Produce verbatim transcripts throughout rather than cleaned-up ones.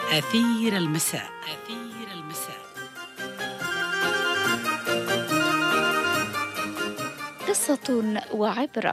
أثير المساء. أثير المساء. قصة وعبرة.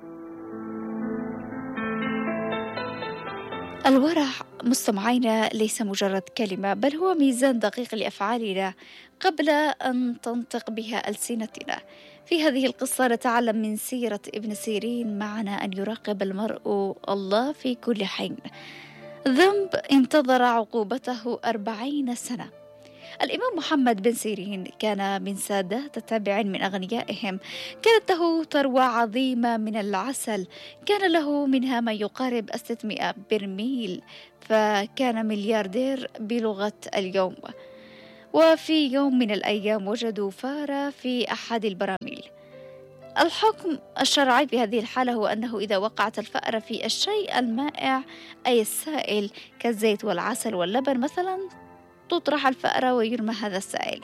الورع مستمعينا ليس مجرد كلمة، بل هو ميزان دقيق لأفعالنا قبل أن تنطق بها ألسنتنا. في هذه القصة نتعلم من سيرة ابن سيرين معنا أن يراقب المرء الله في كل حين. ذنب انتظر عقوبته أربعين سنة. الإمام محمد بن سيرين كان من سادات تابع من أغنيائهم، كانت له ثروة عظيمة من العسل، كان له منها ما يقارب ستمائة برميل، فكان ملياردير بلغة اليوم. وفي يوم من الأيام وجدوا فارة في أحد البراميل. الحكم الشرعي في هذه الحالة هو أنه إذا وقعت الفأرة في الشيء المائع أي السائل كالزيت والعسل واللبن مثلا، تطرح الفأرة ويرمى هذا السائل.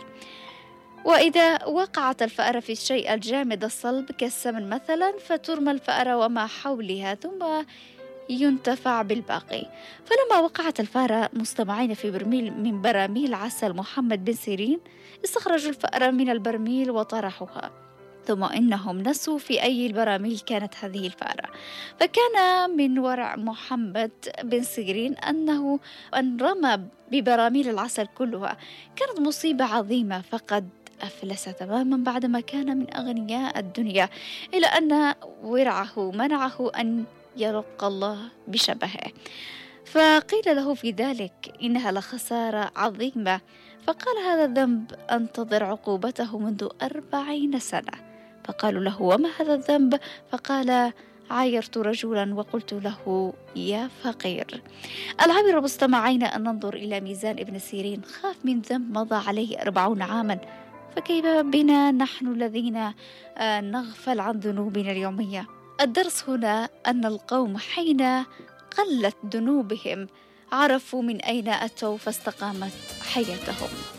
وإذا وقعت الفأرة في الشيء الجامد الصلب كالسمن مثلا، فترمى الفأرة وما حولها ثم ينتفع بالباقي. فلما وقعت الفأرة مستمعين في برميل من براميل عسل محمد بن سيرين، استخرجوا الفأرة من البرميل وطرحوها، ثم إنهم نسوا في أي البراميل كانت هذه الفأرة. فكان من ورع محمد بن سيرين أنه أن رمى ببراميل العسل كلها. كانت مصيبة عظيمة، فقد أفلس تماما بعدما كان من أغنياء الدنيا، إلى أن ورعه منعه أن يلقى الله بشبهه. فقيل له في ذلك إنها لخسارة عظيمة، فقال هذا الذنب أنتظر عقوبته منذ أربعين سنة. فقالوا له وما هذا الذنب؟ فقال عايرت رجلا وقلت له يا فقير. العبر مستمعين أن ننظر إلى ميزان ابن سيرين، خاف من ذنب مضى عليه أربعون عاما، فكيف بنا نحن الذين نغفل عن ذنوبنا اليومية؟ الدرس هنا أن القوم حين قلت ذنوبهم عرفوا من أين أتوا فاستقامت حياتهم.